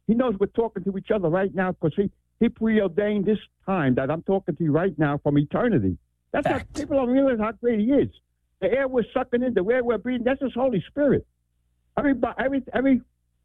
He knows we're talking to each other right now because he preordained this time that I'm talking to you right now from eternity. That's how people don't realize how great he is. The air we're sucking in, the air we're breathing, that's his Holy Spirit. Every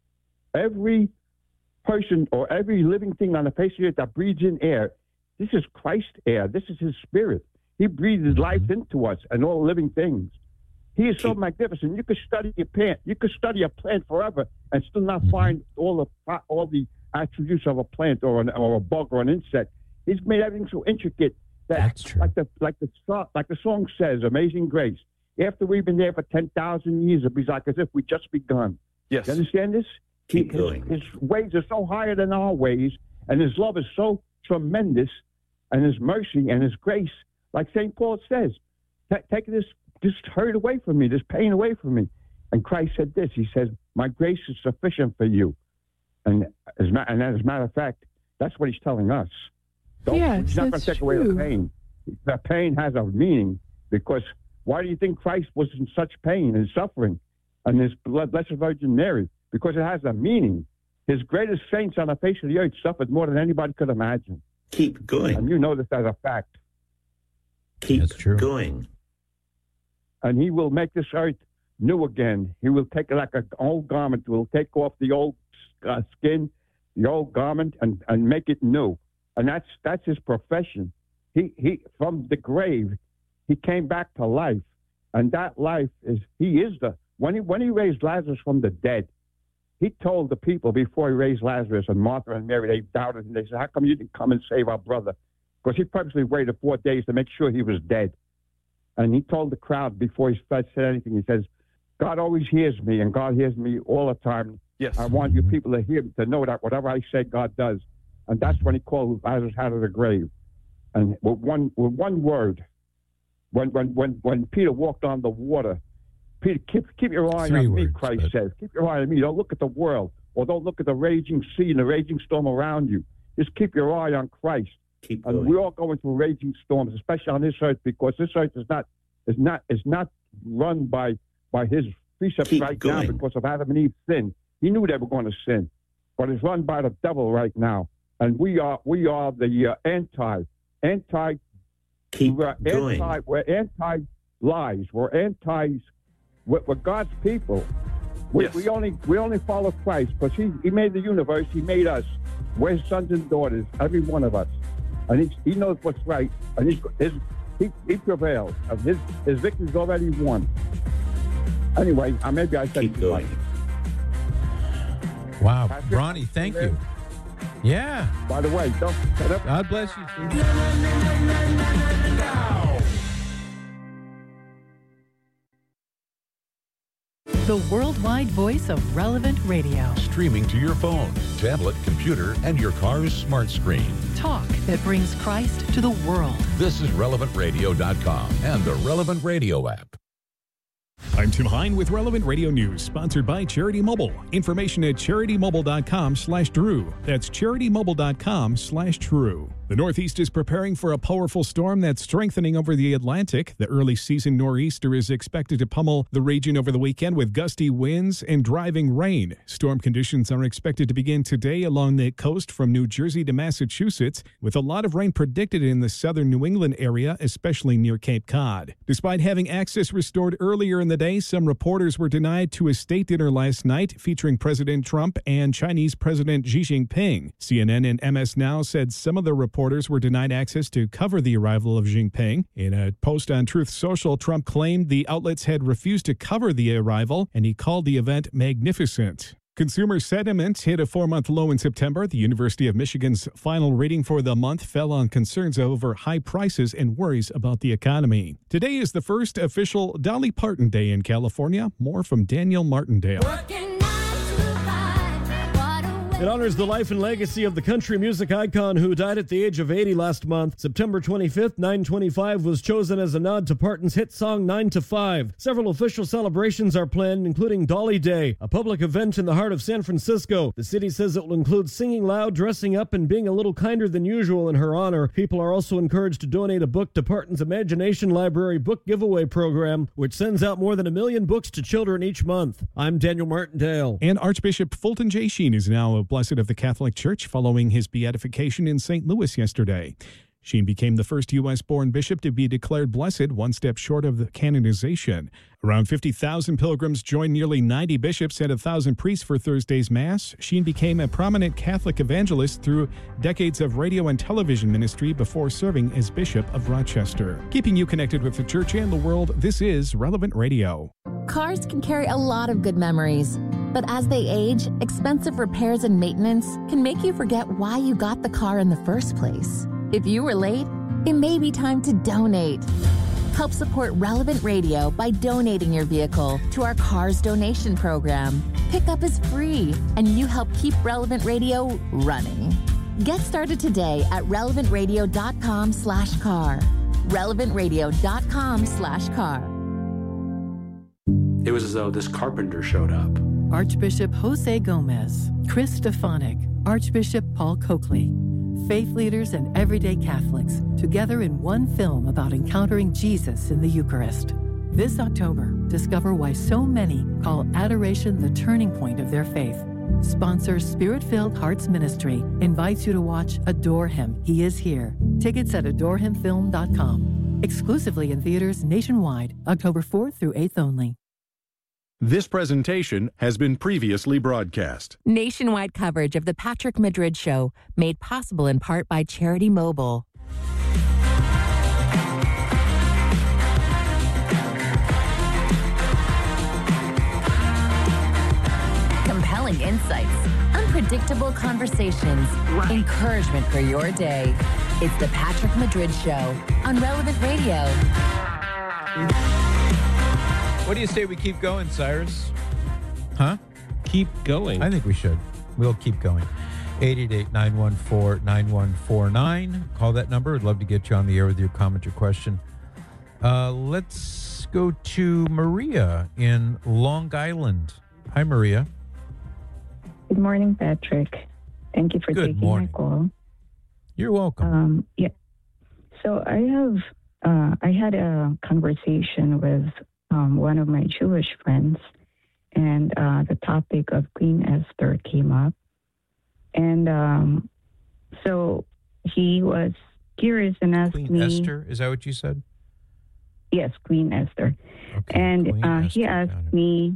person or every living thing on the face of the earth that breathes in air, this is Christ's air. This is his spirit. He breathes his life into us and all living things. He is so magnificent. You could study a plant. You could study a plant forever and still not find all the attributes of a plant or a bug or an insect. He's made everything so intricate That's true. Like the song says, "Amazing Grace." After we've been there for 10,000 years, it'll be like as if we just begun. Yes. You understand this? Keep going. His ways are so higher than our ways, and his love is so tremendous, and his mercy and his grace, like St. Paul says, take this hurt away from me, this pain away from me. And Christ said this. He says, "My grace is sufficient for you." And as a matter of fact, that's what he's telling us. He's not going to take away the pain. The pain has a meaning, because why do you think Christ was in such pain and suffering, and his Blessed Virgin Mary? Because it has a meaning. His greatest saints on the face of the earth suffered more than anybody could imagine. Keep going. And you know this as a fact. Keep going. And he will make this earth new again. He will take it like an old garment. Will take off the old skin, the old garment, and make it new. And that's his profession. He from the grave, he came back to life, and that life is when he raised Lazarus from the dead. He told the people before he raised Lazarus, and Martha and Mary, they doubted, and they said, "How come you didn't come and save our brother?" Because he purposely waited 4 days to make sure he was dead. And he told the crowd before he said anything, he says, "God always hears me, and God hears me all the time. Yes. I want you people to hear, to know that whatever I say, God does." And that's when he called Lazarus out of the grave. And with one word, when Peter walked on the water, Peter, keep your eye on me, Christ says. Keep your eye on me. Don't look at the world, or don't look at the raging sea and the raging storm around you. Just keep your eye on Christ. And we're all going through raging storms, especially on this earth, because this earth is not run by his precepts now because of Adam and Eve's sin. He knew they were going to sin, but it's run by the devil right now. And we are the anti. We're anti-lies. We're God's people. We only follow Christ because he made the universe. He made us. We're his sons and daughters, every one of us. And he knows what's right. And he prevails. And his victory's already won. Anyway, maybe I said too much. Wow, Ronnie, thank you. Yeah. By the way, God bless you, sir. The worldwide voice of Relevant Radio. Streaming to your phone, tablet, computer, and your car's smart screen. Talk that brings Christ to the world. This is RelevantRadio.com and the Relevant Radio app. I'm Tim Hine with Relevant Radio News, sponsored by Charity Mobile. Information at CharityMobile.com/Drew. That's CharityMobile.com/Drew. The Northeast is preparing for a powerful storm that's strengthening over the Atlantic. The early season nor'easter is expected to pummel the region over the weekend with gusty winds and driving rain. Storm conditions are expected to begin today along the coast from New Jersey to Massachusetts, with a lot of rain predicted in the southern New England area, especially near Cape Cod. Despite having access restored earlier in the day, some reporters were denied to a state dinner last night featuring President Trump and Chinese President Xi Jinping. CNN and MS Now said some of the reporters were denied access to cover the arrival of Jinping. In a post on Truth Social, Trump claimed the outlets had refused to cover the arrival, and he called the event magnificent. Consumer sentiment hit a 4-month low in September. The University of Michigan's final reading for the month fell on concerns over high prices and worries about the economy. Today is the first official Dolly Parton Day in California. More from Daniel Martindale. It honors the life and legacy of the country music icon who died at the age of 80 last month. September 25th, 925 was chosen as a nod to Parton's hit song 9 to 5. Several official celebrations are planned, including Dolly Day, a public event in the heart of San Francisco. The city says it will include singing loud, dressing up, and being a little kinder than usual in her honor. People are also encouraged to donate a book to Parton's Imagination Library book giveaway program, which sends out more than 1 million books to children each month. I'm Daniel Martindale. And Archbishop Fulton J. Sheen is now a Blessed of the Catholic Church following his beatification in St. Louis yesterday. Sheen became the first U.S.-born bishop to be declared blessed, one step short of the canonization. Around 50,000 pilgrims joined nearly 90 bishops and 1,000 priests for Thursday's Mass. Sheen became a prominent Catholic evangelist through decades of radio and television ministry before serving as Bishop of Rochester. Keeping you connected with the church and the world, this is Relevant Radio. Cars can carry a lot of good memories, but as they age, expensive repairs and maintenance can make you forget why you got the car in the first place. If you were late, it may be time to donate. Help support Relevant Radio by donating your vehicle to our Cars donation program. Pickup is free, and you help keep Relevant Radio running. Get started today at relevantradio.com/car. relevantradio.com/car. It was as though this carpenter showed up. Archbishop Jose Gomez, Chris Stefanik, Archbishop Paul Coakley. Faith leaders and everyday Catholics together in one film about encountering Jesus in the Eucharist. This October, discover why so many call adoration the turning point of their faith. Sponsor Spirit-Filled Hearts Ministry invites you to watch Adore Him, He Is Here. Tickets at adorehimfilm.com. Exclusively in theaters nationwide, October 4th through 8th only. This presentation has been previously broadcast. Nationwide coverage of the Patrick Madrid Show, made possible in part by Charity Mobile. Compelling insights, unpredictable conversations, encouragement for your day. It's the Patrick Madrid Show on Relevant Radio. What do you say we keep going, Cyrus? Huh? Keep going. I think we should. We'll keep going. 888-914-9149. Call that number. I'd love to get you on the air with your comment or question. Let's go to Maria in Long Island. Hi, Maria. Good morning, Patrick. Thank you for taking my call. You're welcome. Yeah. So I had a conversation with one of my Jewish friends, and the topic of Queen Esther came up. And so he was curious and asked me... Queen Esther? Is that what you said? Yes, Queen Esther. Okay, and Esther, he asked me,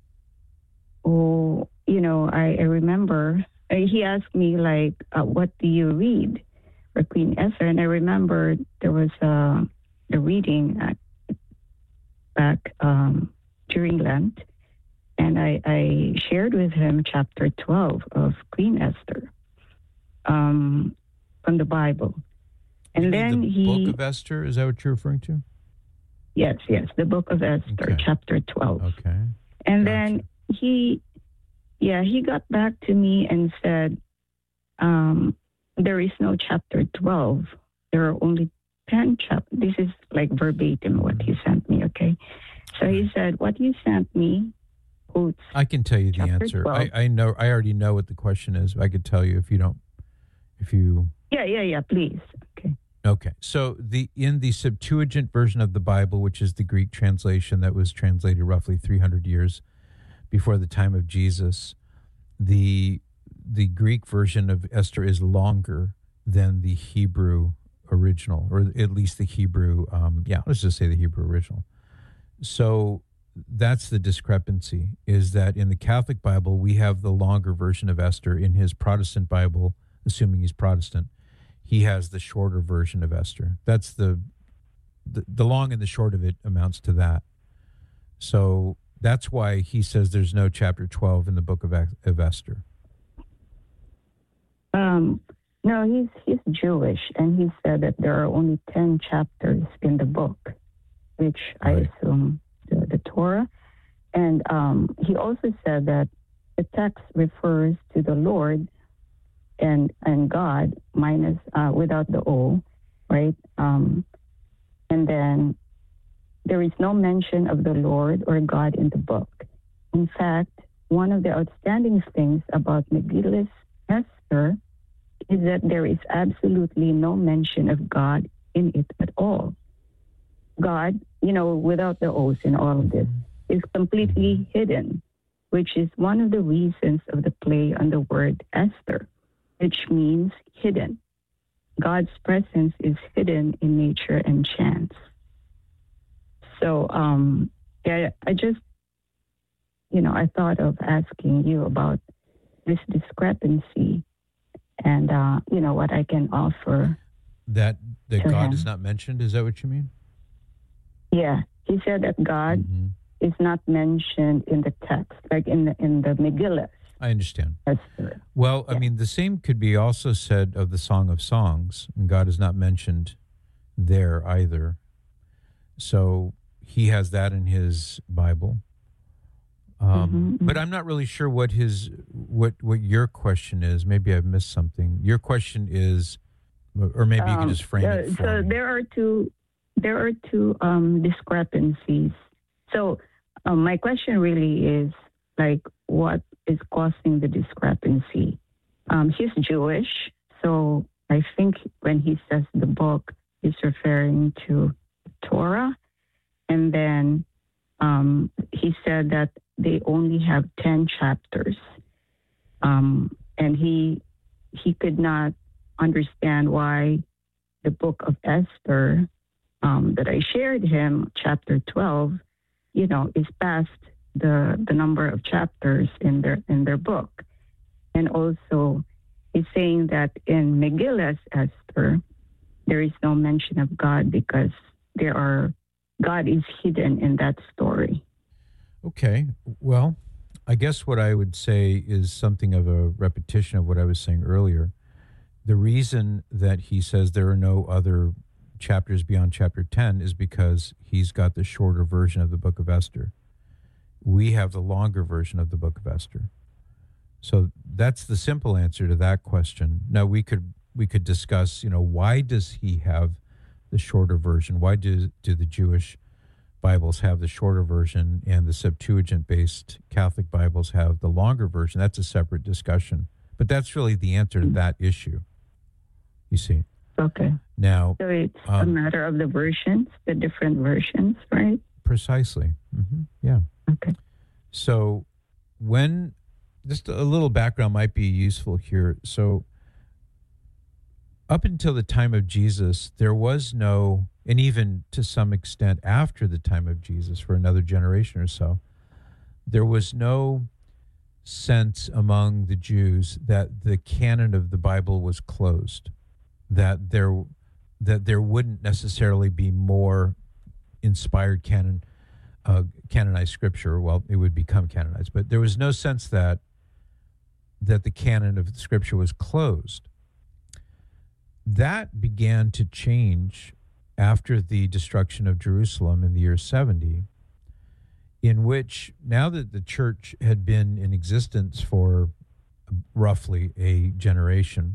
I remember, he asked me, what do you read for Queen Esther? And I remember there was a reading back during Lent, and I shared with him chapter 12 of Queen Esther from the Bible. And then the Book of Esther, is that what you're referring to? Yes, the Book of Esther, chapter 12. Okay. And then he got back to me and said, there is no chapter 12. There are only 10 chapters. This is like verbatim what he sent me, okay? So he said, what you sent me quotes. I can tell you the answer. I already know what the question is. I could tell you if you. Yeah, please. Okay. So in the Septuagint version of the Bible, which is the Greek translation that was translated roughly 300 years before the time of Jesus, the Greek version of Esther is longer than the Hebrew original, or at least the Hebrew, let's just say the Hebrew original. So that's the discrepancy, is that in the Catholic Bible, we have the longer version of Esther. In his Protestant Bible, assuming he's Protestant, he has the shorter version of Esther. That's the long and the short of it amounts to that. So that's why he says there's no chapter 12 in the book of Esther. No, he's Jewish, and he said that there are only 10 chapters in the book, which I assume the Torah. And he also said that the text refers to the Lord and God minus without the O, right? And then there is no mention of the Lord or God in the book. In fact, one of the outstanding things about Megillus Esther is that there is absolutely no mention of God in it at all. God, without the O's in all of this, is completely hidden. which is one of the reasons of the play on the word Esther, which means hidden. God's presence is hidden in nature and chance. So, I just, I thought of asking you about this discrepancy and, what I can offer. That God him. is not mentioned? Is that what you mean? Yeah. He said that God is not mentioned in the text, like in the Megillah. I understand. Esther. Well, I mean, the same could be also said of the Song of Songs, and God is not mentioned there either. So he has that in his Bible. But I'm not really sure what your question is. Maybe I've missed something. Your question is, or maybe you can just frame it for me. So there are two discrepancies. So my question really is, like, what is causing the discrepancy? He's Jewish, so I think when he says the book, he's referring to Torah. And then he said that they only have 10 chapters. And he could not understand why the book of Esther that I shared him, chapter 12, is past the number of chapters in their book. And also he's saying that in Megillah's Esther, there is no mention of God because God is hidden in that story. Okay. Well, I guess what I would say is something of a repetition of what I was saying earlier. The reason that he says there are no other chapters beyond chapter 10 is because he's got the shorter version of the book of Esther. We have the longer version of the book of Esther. So that's the simple answer to that question. Now we could discuss, why does he have the shorter version? Why do the Jewish Bibles have the shorter version and the Septuagint-based Catholic Bibles have the longer version? That's a separate discussion. But that's really the answer to that issue, you see. Okay. Now, so it's a matter of the versions, the different versions, right? Precisely. Yeah. Okay. So just a little background might be useful here. So up until the time of Jesus, there was no, and even to some extent after the time of Jesus, for another generation or so, there was no sense among the Jews that the canon of the Bible was closed, that there wouldn't necessarily be more inspired canonized scripture. Well, it would become canonized, but there was no sense that the canon of the scripture was closed. That began to change after the destruction of Jerusalem in the year 70, in which, now that the church had been in existence for roughly a generation,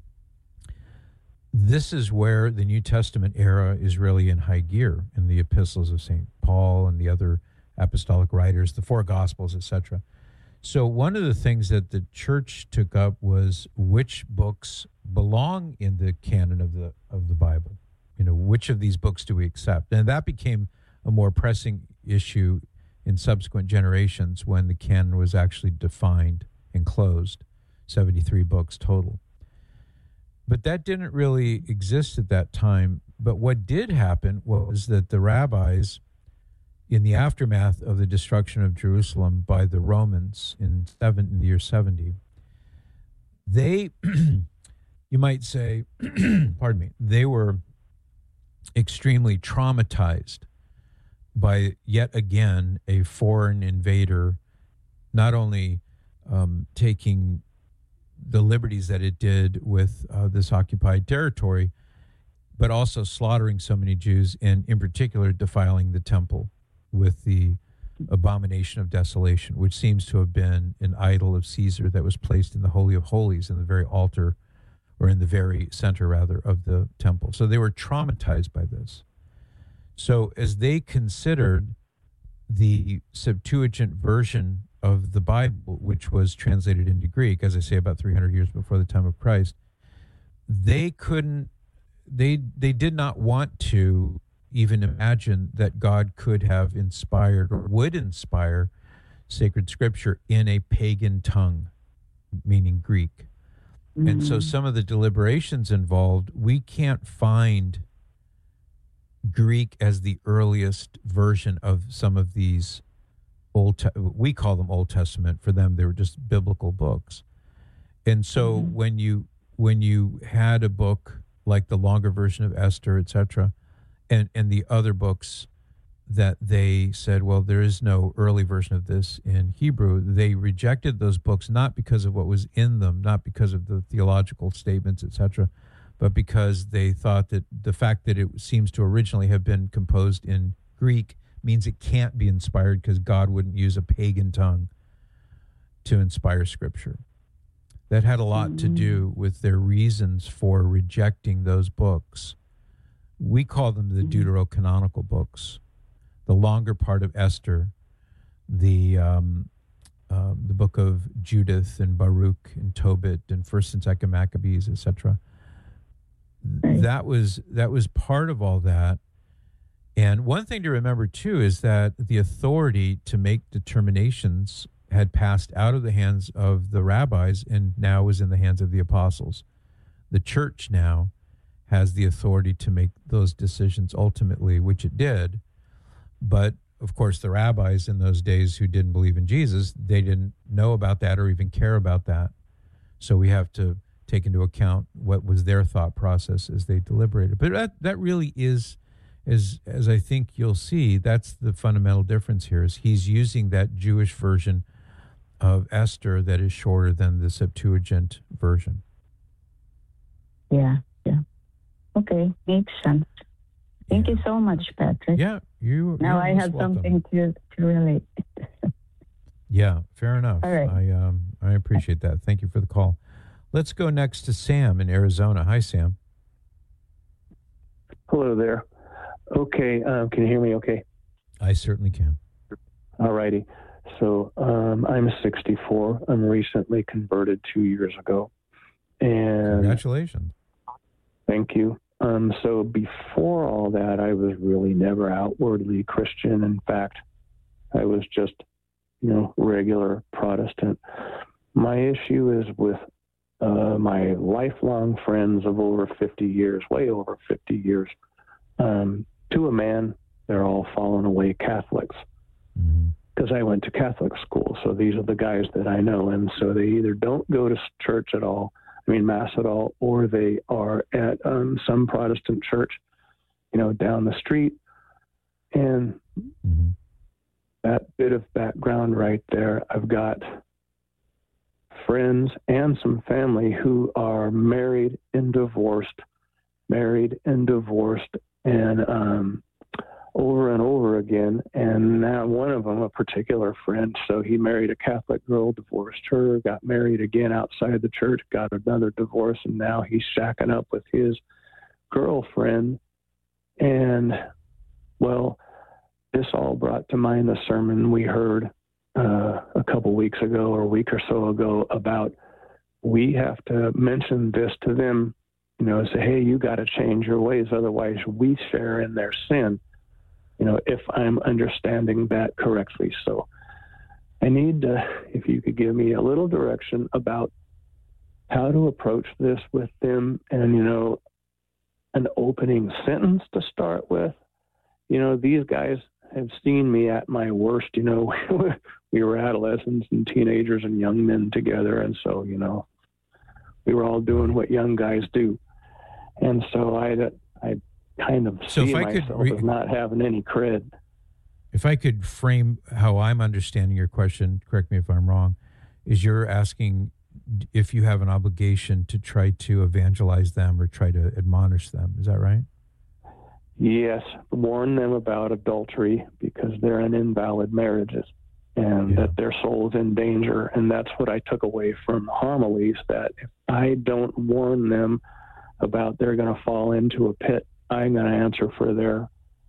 this is where the New Testament era is really in high gear, in the epistles of St. Paul and the other apostolic writers, the four Gospels, etc. So one of the things that the church took up was which books belong in the canon of the Bible. Which of these books do we accept? And that became a more pressing issue in subsequent generations when the canon was actually defined and closed, 73 books total. But that didn't really exist at that time. But what did happen was that the rabbis, in the aftermath of the destruction of Jerusalem by the Romans in the year 70, they, you might say, pardon me, they were extremely traumatized by yet again a foreign invader, not only taking the liberties that it did with this occupied territory, but also slaughtering so many Jews, and in particular defiling the temple with the abomination of desolation, which seems to have been an idol of Caesar that was placed in the Holy of Holies, in the very altar, or in the very center, rather, of the temple. So they were traumatized by this. So as they considered the Septuagint version of the Bible, which was translated into Greek, as I say, about 300 years before the time of Christ, they did not want to even imagine that God could have inspired or would inspire sacred scripture in a pagan tongue, meaning Greek. And so some of the deliberations involved, we can't find Greek as the earliest version of some of these we call them Old Testament. For them, they were just biblical books. And so when you had a book like the longer version of Esther, etc., and the other books that they said, well, there is no early version of this in Hebrew, they rejected those books not because of what was in them, not because of the theological statements, etc., but because they thought that the fact that it seems to originally have been composed in Greek means it can't be inspired because God wouldn't use a pagan tongue to inspire Scripture. That had a lot to do with their reasons for rejecting those books. We call them the deuterocanonical books. The longer part of Esther, the book of Judith and Baruch and Tobit and First and Second Maccabees, etc. That was part of all that. And one thing to remember too is that the authority to make determinations had passed out of the hands of the rabbis and now was in the hands of the apostles. The church now has the authority to make those decisions ultimately, which it did. But, of course, the rabbis in those days who didn't believe in Jesus, they didn't know about that or even care about that. So we have to take into account what was their thought process as they deliberated. But that really is, as I think you'll see, that's the fundamental difference here, is he's using that Jewish version of Esther that is shorter than the Septuagint version. Yeah. Okay, makes sense. Thank you so much, Patrick. Yeah, now I have something to relate. Yeah, fair enough. All right. I appreciate that. Thank you for the call. Let's go next to Sam in Arizona. Hi, Sam. Hello there. Okay, can you hear me okay? I certainly can. All righty. So I'm 64. I'm recently converted 2 years ago. And congratulations. Thank you. So before all that, I was really never outwardly Christian. In fact, I was just, regular Protestant. My issue is with my lifelong friends of over 50 years, way over 50 years. To a man, they're all fallen away Catholics because I went to Catholic school. So these are the guys that I know. And so they either don't go to church at all, Mass at all, or they are at some Protestant church, down the street. And that bit of background right there, I've got friends and some family who are married and divorced, and over and over again. And now one of them, a particular friend, so he married a Catholic girl, divorced her, got married again outside the church, got another divorce, and now he's shacking up with his girlfriend. And, well, this all brought to mind the sermon we heard a couple weeks ago or a week or so ago about we have to mention this to them, say, hey, you got to change your ways, otherwise we share in their sin. If I'm understanding that correctly. So I need, if you could give me a little direction about how to approach this with them and, an opening sentence to start with. These guys have seen me at my worst. We were adolescents and teenagers and young men together. And so, we were all doing what young guys do. And so I kind of see myself as not having any cred. If I could frame how I'm understanding your question, correct me if I'm wrong, is you're asking if you have an obligation to try to evangelize them or try to admonish them. Is that right? Yes. Warn them about adultery because they're in invalid marriages and that their soul's in danger. And that's what I took away from homilies, that if I don't warn them about they're going to fall into a pit, I'm going to answer for their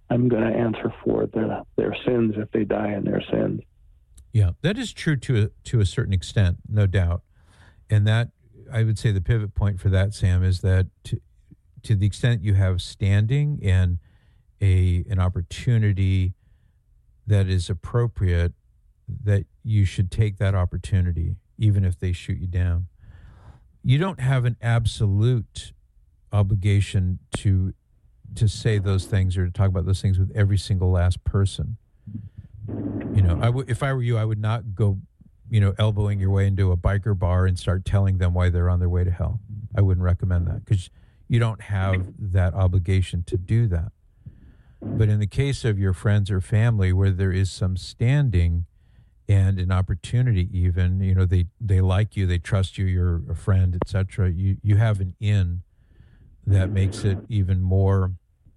sins if they die in their sins. Yeah, that is true to a certain extent, no doubt. And that, I would say the pivot point for that, Sam, is that to the extent you have standing and an opportunity that is appropriate, that you should take that opportunity, even if they shoot you down. You don't have an absolute obligation to say those things or to talk about those things with every single last person. You know, if I were you, I would not go, elbowing your way into a biker bar and start telling them why they're on their way to hell. I wouldn't recommend that, because you don't have that obligation to do that. But in the case of your friends or family where there is some standing and an opportunity, even, they like you, they trust you, you're a friend, etc., you have an in that makes it even more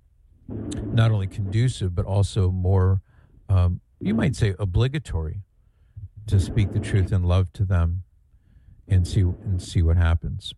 not only conducive, but also more, you might say, obligatory to speak the truth in love to them and see what happens.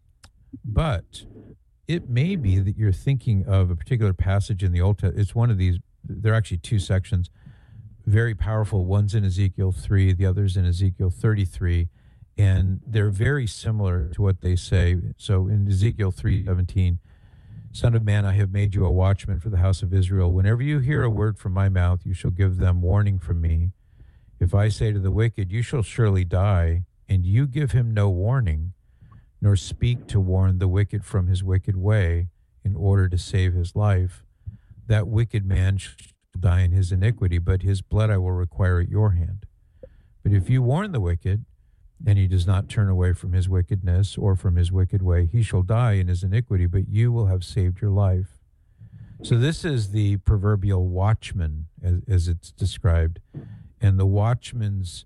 But it may be that you're thinking of a particular passage in the Old Testament. It's one of these, there are actually two sections, very powerful. One's in Ezekiel 3, the other's in Ezekiel 33, and they're very similar to what they say. So in Ezekiel 3:17, Son of man, I have made you a watchman for the house of Israel. Whenever you hear a word from my mouth, you shall give them warning from me. If I say to the wicked, you shall surely die, and you give him no warning, nor speak to warn the wicked from his wicked way in order to save his life, that wicked man shall die in his iniquity, but his blood I will require at your hand. But if you warn the wicked, and he does not turn away from his wickedness or from his wicked way, he shall die in his iniquity, but you will have saved your life. So this is the proverbial watchman, as it's described. And the watchman's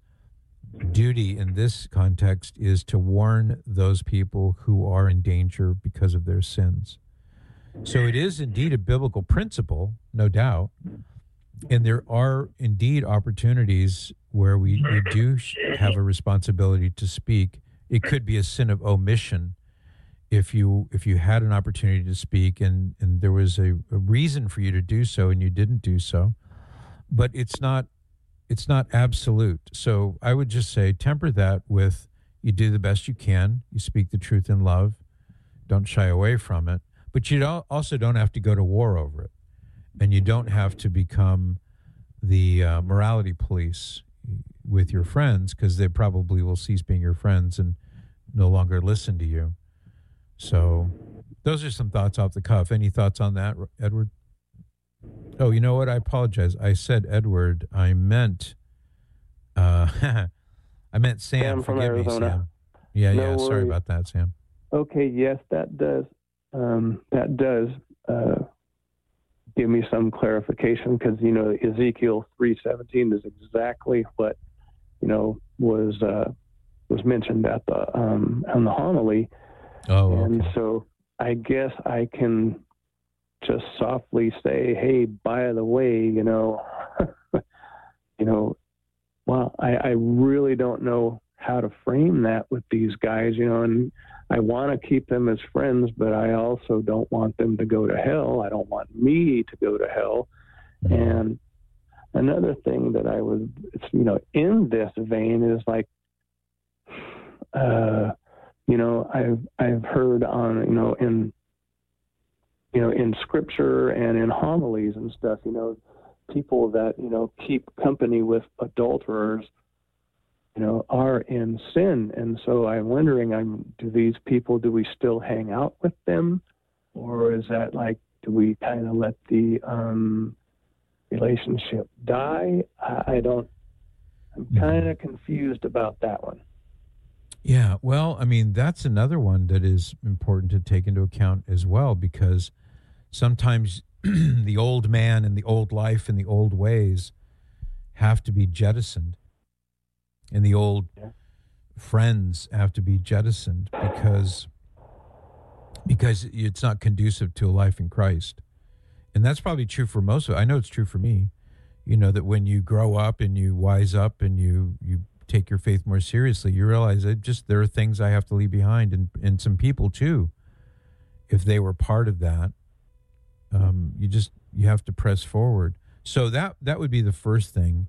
duty in this context is to warn those people who are in danger because of their sins. So it is indeed a biblical principle, no doubt. And there are indeed opportunities where we do have a responsibility to speak. It could be a sin of omission if you had an opportunity to speak and there was a reason for you to do so and you didn't do so. But it's not absolute. So I would just say temper that with, you do the best you can, you speak the truth in love, don't shy away from it, but you also don't have to go to war over it. And you don't have to become the morality police with your friends, because they probably will cease being your friends and no longer listen to you. So those are some thoughts off the cuff. Any thoughts on that, Edward? Oh, you know what? I apologize. I said Edward. I meant Sam. From Forgive Arizona. me, Sam. Yeah. No Sorry worries. about that, Sam. Okay, yes, that does give me some clarification, because Ezekiel 3:17 is exactly what was mentioned at the on the homily. Oh, okay. And so I guess I can just softly say, hey, by the way, well, I really don't know how to frame that with these guys, and I want to keep them as friends, but I also don't want them to go to hell. I don't want me to go to hell. Mm-hmm. And another thing that in this vein is like, I've heard on, in scripture and in homilies and stuff, people that, keep company with adulterers, are in sin. And so I'm wondering, do we still hang out with them? Or is that like, do we kind of let the relationship die? I'm kind of confused about that one. Yeah, well, I mean, that's another one that is important to take into account as well, because sometimes the old man and the old life and the old ways have to be jettisoned. And the old friends have to be jettisoned because it's not conducive to a life in Christ. And that's probably true for most of it. I know it's true for me, that when you grow up and you wise up and you take your faith more seriously, you realize that there are things I have to leave behind, and some people too, if they were part of that, you have to press forward. So that would be the first thing.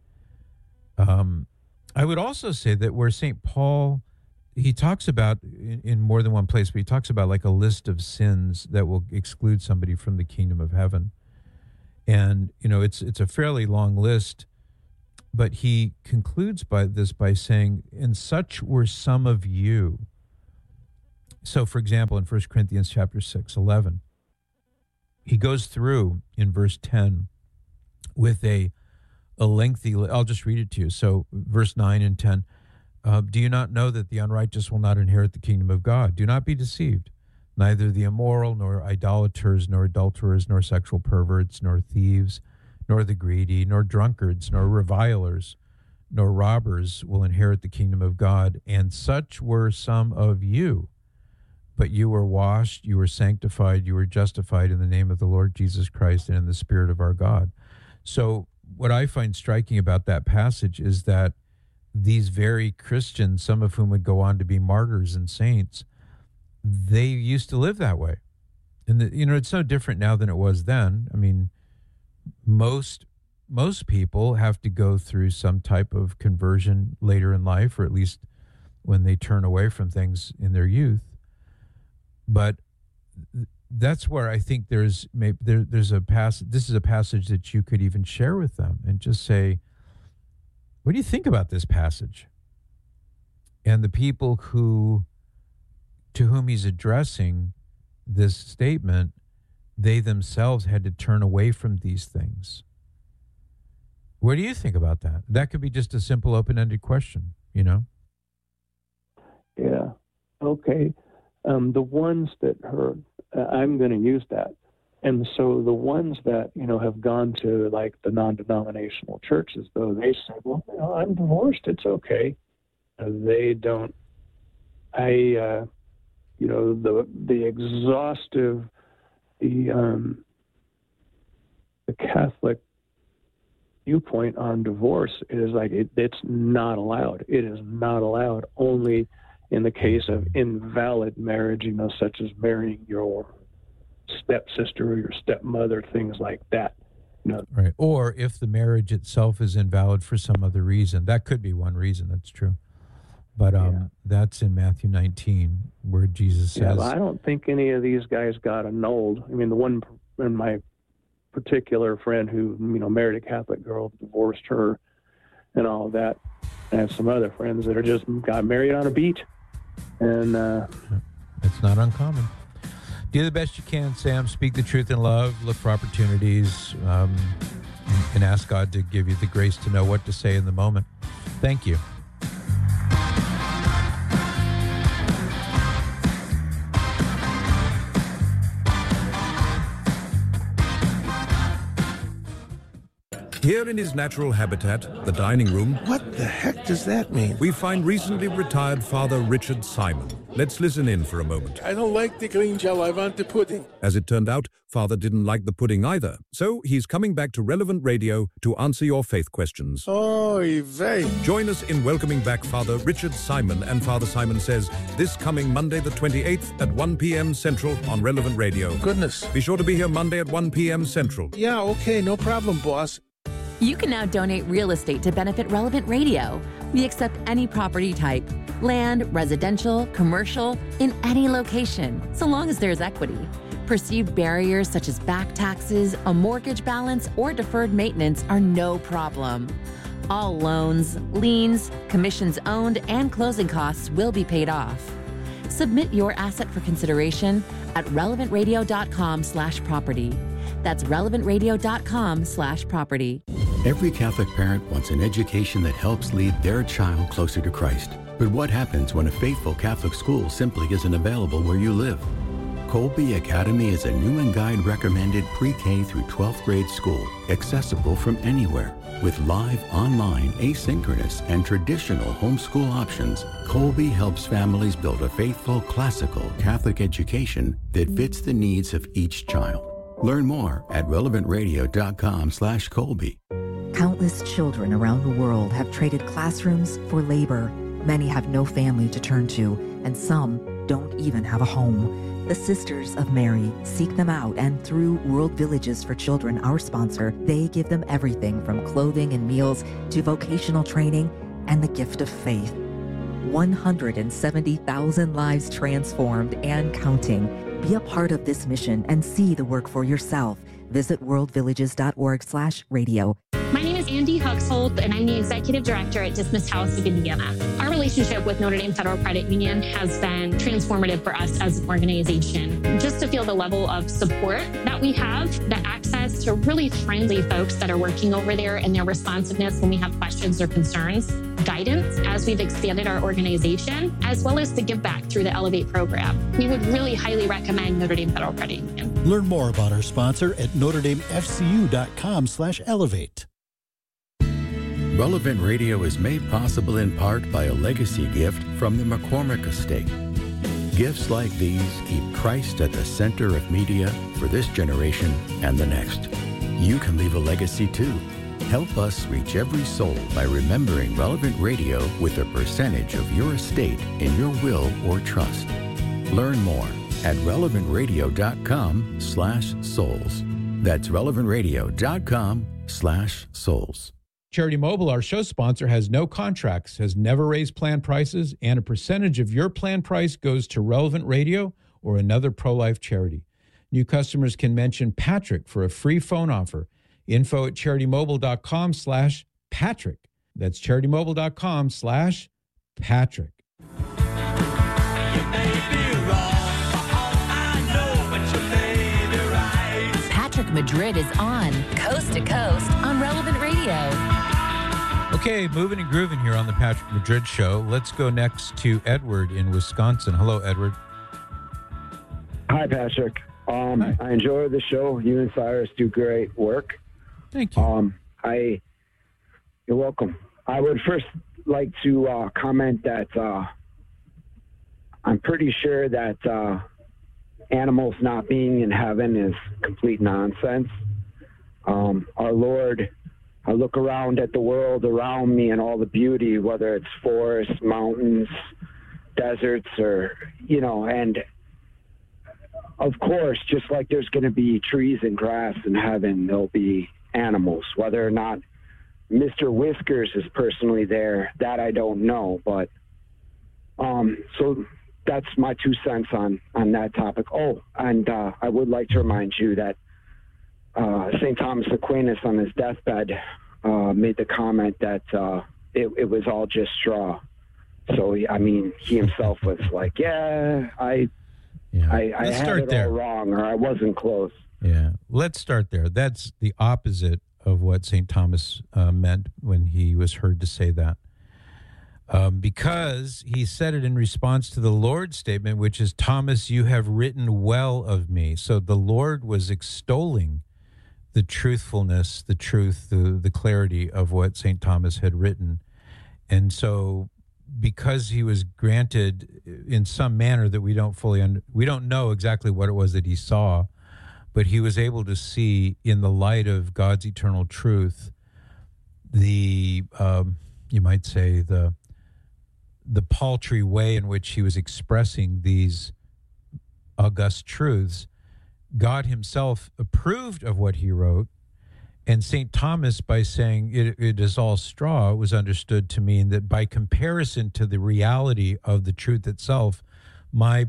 I would also say that where St. Paul, he talks about in more than one place, but he talks about like a list of sins that will exclude somebody from the kingdom of heaven. And, it's a fairly long list, But he concludes by saying, and such were some of you. So, for example, in 1 Corinthians chapter 6:11, he goes through in verse 10 with a lengthy, I'll just read it to you. So, verse 9 and 10, do you not know that the unrighteous will not inherit the kingdom of God? Do not be deceived. Neither the immoral, nor idolaters, nor adulterers, nor sexual perverts, nor thieves, nor the greedy, nor drunkards, nor revilers, nor robbers will inherit the kingdom of God. And such were some of you. But you were washed, you were sanctified, you were justified in the name of the Lord Jesus Christ and in the Spirit of our God. So what I find striking about that passage is that these very Christians, some of whom would go on to be martyrs and saints, they used to live that way. And, it's no different now than it was then. I mean, most people have to go through some type of conversion later in life, or at least when they turn away from things in their youth. But that's where I think there's a passage. This is a passage that you could even share with them and just say, what do you think about this passage? And the people to whom he's addressing this statement, they themselves had to turn away from these things. What do you think about that? That could be just a simple open-ended question, Yeah. Okay. The ones that heard, I'm going to use that. And so the ones that, have gone to like the non-denominational churches, though, they say, well, I'm divorced, it's okay. They don't, the exhaustive, the Catholic viewpoint on divorce is like, it's not allowed. It is not allowed only in the case of invalid marriage, such as marrying your stepsister or your stepmother, things like that. Right. Or if the marriage itself is invalid for some other reason. That could be one reason, that's true. But that's in Matthew 19, where Jesus says... Yeah, I don't think any of these guys got annulled. I mean, the one in my particular friend who, married a Catholic girl, divorced her, and all of that. I have some other friends that are just got married on a beach. And it's not uncommon. Do the best you can, Sam. Speak the truth in love. Look for opportunities, and ask God to give you the grace to know what to say in the moment. Thank you. Here in his natural habitat, the dining room... What the heck does that mean? We find recently retired Father Richard Simon. Let's listen in for a moment. I don't like the green gel, I want the pudding. As it turned out, Father didn't like the pudding either. So he's coming back to Relevant Radio to answer your faith questions. Oy vey. Join us in welcoming back Father Richard Simon and Father Simon Says this coming Monday the 28th at 1 p.m. Central on Relevant Radio. Goodness. Be sure to be here Monday at 1 p.m. Central. Yeah, okay, no problem, boss. You can now donate real estate to benefit Relevant Radio. We accept any property type, land, residential, commercial, in any location, so long as there's equity. Perceived barriers such as back taxes, a mortgage balance, or deferred maintenance are no problem. All loans, liens, commissions owned, and closing costs will be paid off. Submit your asset for consideration at relevantradio.com/property. That's relevantradio.com/property. Every Catholic parent wants an education that helps lead their child closer to Christ. But what happens when a faithful Catholic school simply isn't available where you live? Colby Academy is a new and guide recommended pre-K through 12th grade school, accessible from anywhere. With live, online, asynchronous, and traditional homeschool options, Colby helps families build a faithful, classical Catholic education that fits the needs of each child. Learn more at relevantradio.com/Colby. Countless children around the world have traded classrooms for labor. Many have no family to turn to, and some don't even have a home. The Sisters of Mary seek them out, and through World Villages for Children, our sponsor, they give them everything from clothing and meals to vocational training and the gift of faith. 170,000 lives transformed and counting. Be a part of this mission and see the work for yourself. Visit worldvillages.org/radio. My name is Andy Hubbard. Buxholt, and I'm the executive director at Dismiss House of Indiana. Our relationship with Notre Dame Federal Credit Union has been transformative for us as an organization. Just to feel the level of support that we have, the access to really friendly folks that are working over there and their responsiveness when we have questions or concerns, guidance as we've expanded our organization, as well as the give back through the Elevate program. We would really highly recommend Notre Dame Federal Credit Union. Learn more about our sponsor at NotreDameFCU.com/elevate. Relevant Radio is made possible in part by a legacy gift from the McCormick Estate. Gifts like these keep Christ at the center of media for this generation and the next. You can leave a legacy too. Help us reach every soul by remembering Relevant Radio with a percentage of your estate in your will or trust. Learn more at relevantradio.com/souls. That's relevantradio.com/souls. Charity Mobile, our show sponsor, has no contracts, has never raised plan prices, and a percentage of your plan price goes to Relevant Radio or another pro-life charity. New customers can mention Patrick for a free phone offer. Info at CharityMobile.com/Patrick. That's CharityMobile.com/Patrick. Patrick Madrid is on Coast to Coast on Relevant Radio. Okay, moving and grooving here on the Patrick Madrid Show. Let's go next to Edward in Wisconsin. Hello, Edward. Hi, Patrick. Hi. I enjoy the show. You and Cyrus do great work. Thank you. You're welcome. I would first like to comment that I'm pretty sure that animals not being in heaven is complete nonsense. Our Lord, I look around at the world around me and all the beauty, whether it's forests, mountains, deserts, or, and of course, just like there's going to be trees and grass in heaven, there'll be animals. Whether or not Mr. Whiskers is personally there, that I don't know. But so that's my 2 cents on that topic. Oh, and I would like to remind you that St. Thomas Aquinas on his deathbed made the comment that it was all just straw. So, he himself was like, I had it all wrong, or I wasn't close. Yeah, let's start there. That's the opposite of what St. Thomas meant when he was heard to say that. Because he said it in response to the Lord's statement, which is, Thomas, you have written well of me. So the Lord was extolling the truthfulness, the truth, the clarity of what St. Thomas had written. And so because he was granted in some manner that we don't we don't know exactly what it was that he saw, but he was able to see in the light of God's eternal truth, you might say, the paltry way in which he was expressing these august truths. God himself approved of what he wrote, and St. Thomas, by saying it is all straw, was understood to mean that by comparison to the reality of the truth itself, my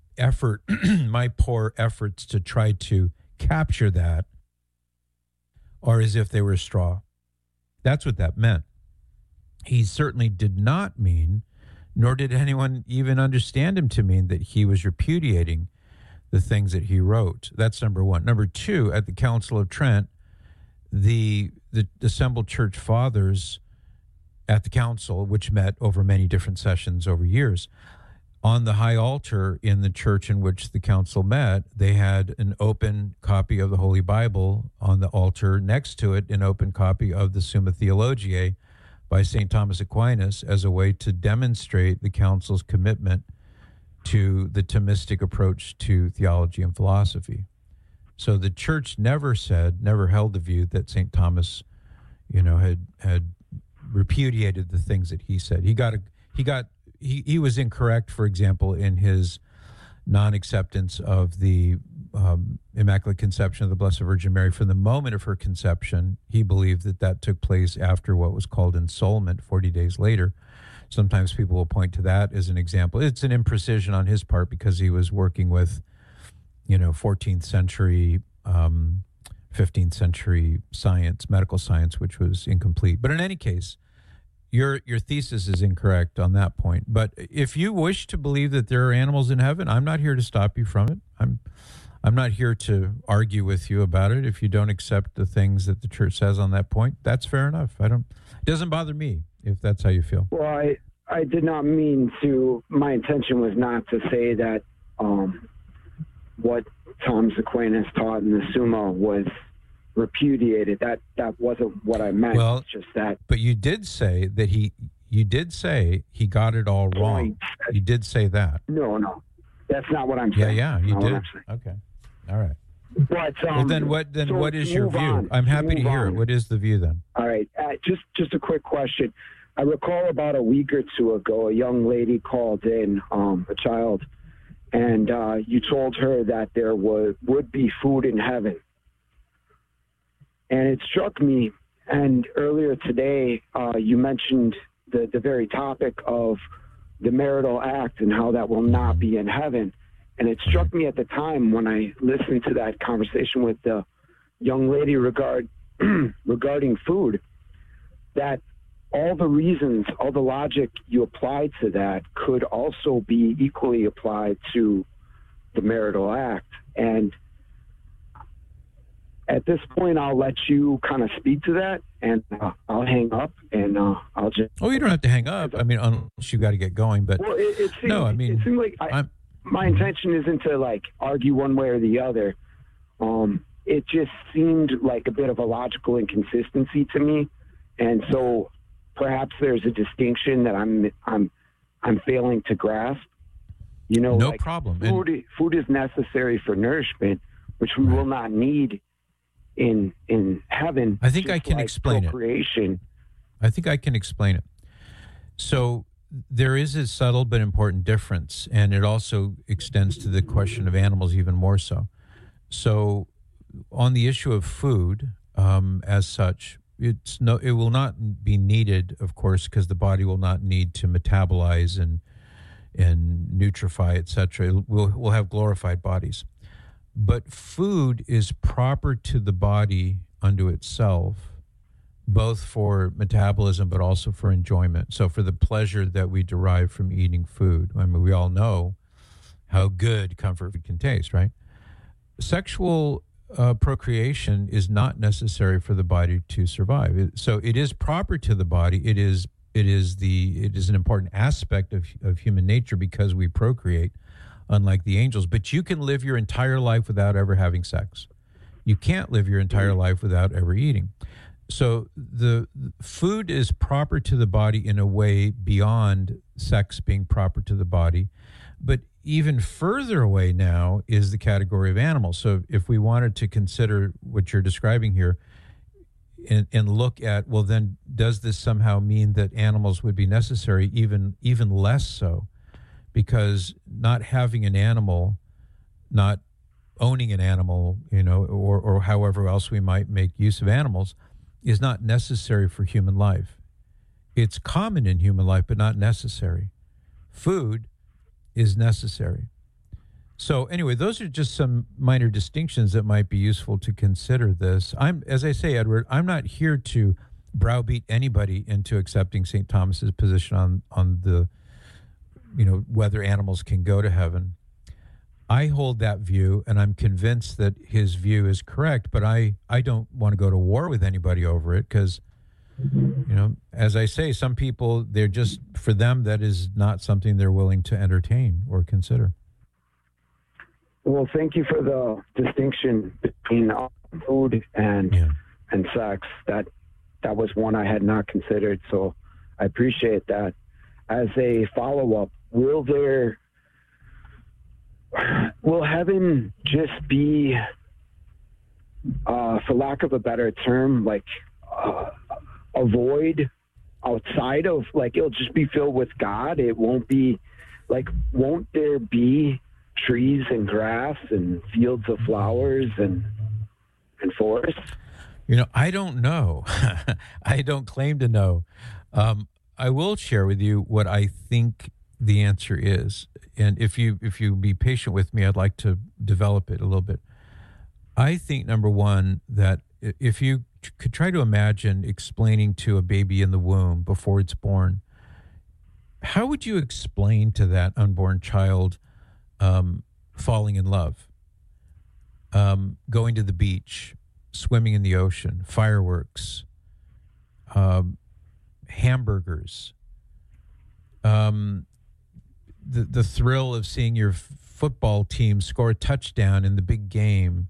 poor efforts to try to capture that are as if they were straw. That's what that meant. He certainly did not mean, nor did anyone even understand him to mean, that he was repudiating the things that he wrote. That's number one. Number two, at the Council of Trent, the assembled church fathers at the council, which met over many different sessions over years, on the high altar in the church in which the council met, they had an open copy of the Holy Bible on the altar. Next to it, an open copy of the Summa Theologiae by St. Thomas Aquinas, as a way to demonstrate the council's commitment to the Thomistic approach to theology and philosophy. So the church never held the view that St. Thomas, had repudiated the things that he said. He was incorrect, for example, in his non-acceptance of the Immaculate Conception of the Blessed Virgin Mary from the moment of her conception. He believed that took place after what was called ensoulment, 40 days later. Sometimes people will point to that as an example. It's an imprecision on his part because he was working with, 14th century 15th century science, medical science, which was incomplete. But in any case, your thesis is incorrect on that point. But if you wish to believe that there are animals in heaven, I'm not here to stop you from it. I'm not here to argue with you about it. If you don't accept the things that the church says on that point, that's fair enough. It doesn't bother me if that's how you feel. Well, I did not mean to. My intention was not to say that what Thomas Aquinas taught in the Summa was repudiated. That wasn't what I meant. Well, it's just that. But you did say that he got it all wrong. You did say that. No, that's not what I'm saying. Yeah, you did. Okay, all right. But well, then what is your view? I'm happy to hear it. What is the view then? All right, just a quick question. I recall about a week or two ago, a young lady called in, a child, and you told her that there would be food in heaven. And it struck me, and earlier today, you mentioned the very topic of the marital act and how that will not be in heaven. And it struck me at the time when I listened to that conversation with the young lady regarding food, that all the reasons, all the logic you applied to that could also be equally applied to the marital act. And at this point, I'll let you kind of speak to that, and I'll hang up, and I'll just... Oh, you don't have to hang up. I mean, unless you got to get going, but... Well, it seemed like my intention isn't to, like, argue one way or the other. It just seemed like a bit of a logical inconsistency to me, and so perhaps there's a distinction that I'm failing to grasp. You know, no like problem. Food is necessary for nourishment, which we will not need in heaven. I think I can explain it. I think I can explain it. So there is a subtle but important difference, and it also extends to the question of animals even more so. So on the issue of food, as such, it will not be needed, of course, because the body will not need to metabolize and nutrify, etc. We'll have glorified bodies. But food is proper to the body unto itself, both for metabolism but also for enjoyment. So for the pleasure that we derive from eating food. I mean, we all know how good comfort food can taste, right? Sexual procreation is not necessary for the body to survive. So it is proper to the body. It is an important aspect of human nature because we procreate, unlike the angels. But you can live your entire life without ever having sex. You can't live your entire life without ever eating. So the food is proper to the body in a way beyond sex being proper to the body. But even further away now is the category of animals. So if we wanted to consider what you're describing here and look at, well, then does this somehow mean that animals would be necessary? Even less so, because not having an animal, not owning an animal, or however else we might make use of animals, is not necessary for human life. It's common in human life, but not necessary. Food is necessary. So anyway, those are just some minor distinctions that might be useful to consider this. As I say, Edward, I'm not here to browbeat anybody into accepting St. Thomas's position on the, whether animals can go to heaven. I hold that view, and I'm convinced that his view is correct, but I don't want to go to war with anybody over it because, as I say, some people, for them, that is not something they're willing to entertain or consider. Well, thank you for the distinction between food and sex. That was one I had not considered, so I appreciate that. As a follow-up, will heaven just be, for lack of a better term, like a void outside of, like, it'll just be filled with God? It won't be, like, won't there be trees and grass and fields of flowers and forests? I don't know. I don't claim to know. I will share with you what I think the answer is. And if you be patient with me, I'd like to develop it a little bit. I think, number one, that if you could try to imagine explaining to a baby in the womb before it's born, how would you explain to that unborn child falling in love, going to the beach, swimming in the ocean, fireworks, hamburgers, the thrill of seeing your football team score a touchdown in the big game,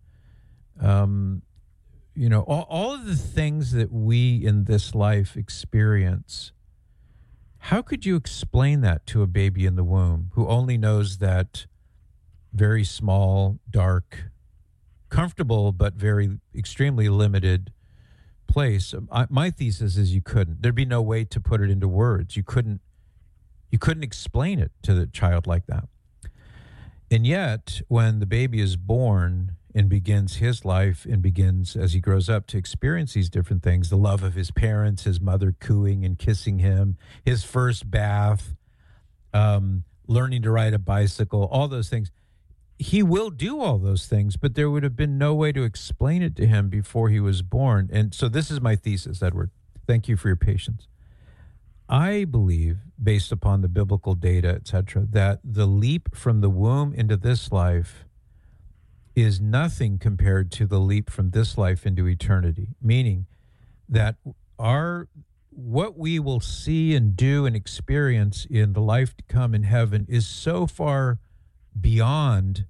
all of the things that we in this life experience. How could you explain that to a baby in the womb who only knows that very small, dark, comfortable, but very extremely limited place? My thesis is you couldn't. There'd be no way to put it into words. You couldn't explain it to the child like that. And yet, when the baby is born and begins his life and begins, as he grows up, to experience these different things, the love of his parents, his mother cooing and kissing him, his first bath, learning to ride a bicycle, all those things, he will do all those things, but there would have been no way to explain it to him before he was born. And so this is my thesis, Edward. Thank you for your patience. I believe, based upon the biblical data, etc., that the leap from the womb into this life is nothing compared to the leap from this life into eternity, meaning that what we will see and do and experience in the life to come in heaven is so far beyond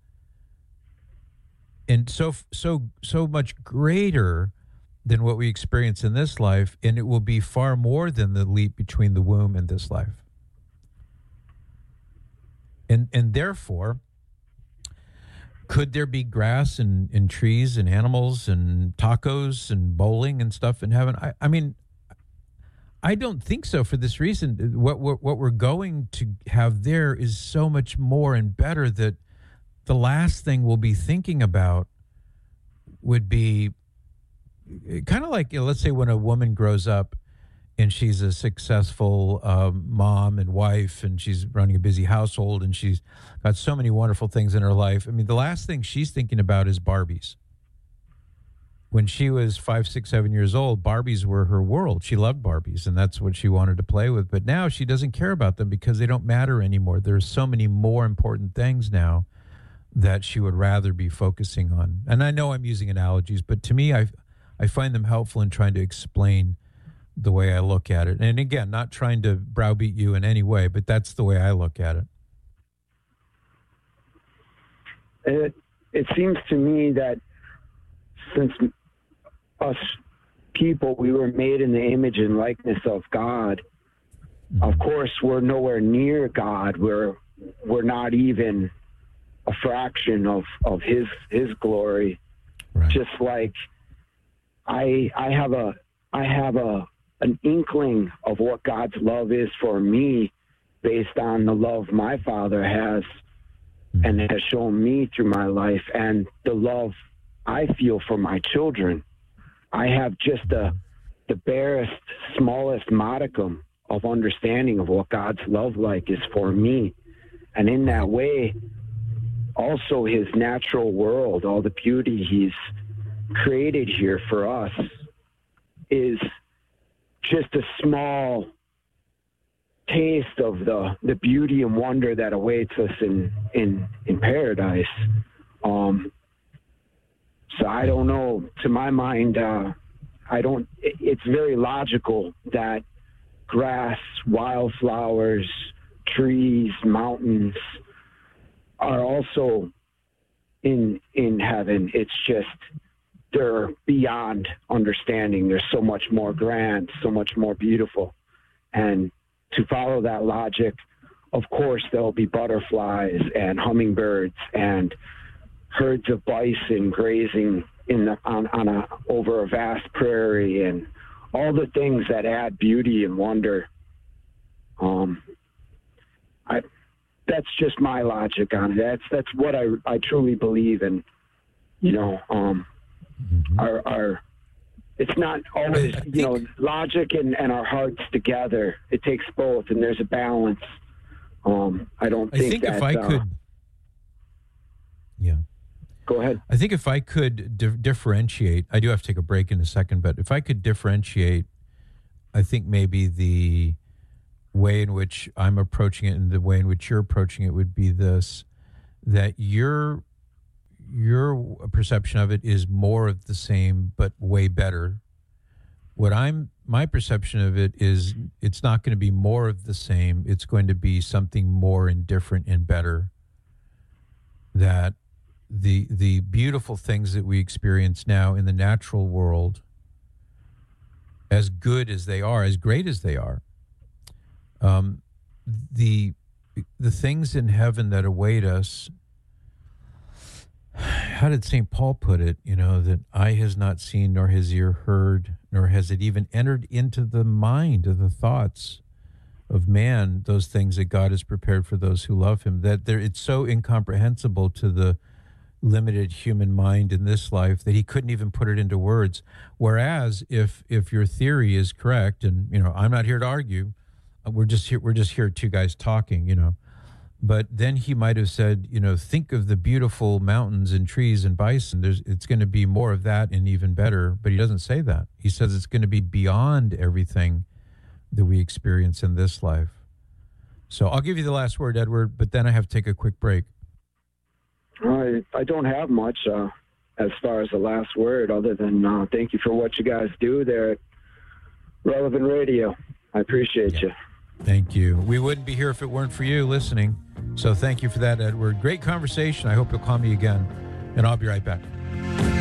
and so much greater than what we experience in this life, and it will be far more than the leap between the womb and this life. And therefore, could there be grass and trees and animals and tacos and bowling and stuff in heaven? I mean, I don't think so, for this reason. What we're going to have there is so much more and better that the last thing we'll be thinking about would be kind of like, let's say when a woman grows up and she's a successful mom and wife, and she's running a busy household, and she's got so many wonderful things in her life. I mean, the last thing she's thinking about is Barbies. When she was 5, 6, 7 years old, Barbies were her world. She loved Barbies, and that's what she wanted to play with. But now she doesn't care about them because they don't matter anymore. There's so many more important things now that she would rather be focusing on. And I know I'm using analogies, but to me, I find them helpful in trying to explain the way I look at it. And again, not trying to browbeat you in any way, but that's the way I look at it. It seems to me that since us people, we were made in the image and likeness of God, of course, we're nowhere near God. We're not even a fraction of his glory. Right. Just like I have an inkling of what God's love is for me based on the love my Father has and has shown me through my life, and the love I feel for my children. I have just the barest, smallest modicum of understanding of what God's love like is for me. And in that way, also his natural world, all the beauty he's created here for us, is just a small taste of the beauty and wonder that awaits us in paradise. So I don't know. To my mind, it's very logical that grass, wildflowers, trees, mountains are also in heaven. It's just they're beyond understanding. They're so much more grand, so much more beautiful. And to follow that logic, of course, there'll be butterflies and hummingbirds and herds of bison grazing over a vast prairie, and all the things that add beauty and wonder. That's just my logic on it. That's what I truly believe in. It's not always logic and our hearts together. It takes both, and there's a balance. I think if I could, yeah. Go ahead. I think if I could differentiate, I do have to take a break in a second, but if I could differentiate, I think maybe the way in which I'm approaching it and the way in which you're approaching it would be this, that your perception of it is more of the same, but way better. My perception of it is it's not going to be more of the same. It's going to be something more and different and better. That the beautiful things that we experience now in the natural world, as good as they are, as great as they are, the things in heaven that await us, how did St. Paul put it? That eye has not seen, nor has ear heard, nor has it even entered into the mind of the thoughts of man, those things that God has prepared for those who love him, that it's so incomprehensible to the limited human mind in this life that he couldn't even put it into words. Whereas if your theory is correct, and I'm not here to argue, we're just here two guys talking, but then he might have said, think of the beautiful mountains and trees and bison. It's going to be more of that and even better. But he doesn't say that. He says it's going to be beyond everything that we experience in this life. So I'll give you the last word, Edward, but then I have to take a quick break. I don't have much as far as the last word, other than thank you for what you guys do there at Relevant Radio. I appreciate you. Thank you. We wouldn't be here if it weren't for you listening. So thank you for that, Edward. Great conversation. I hope you'll call me again, and I'll be right back.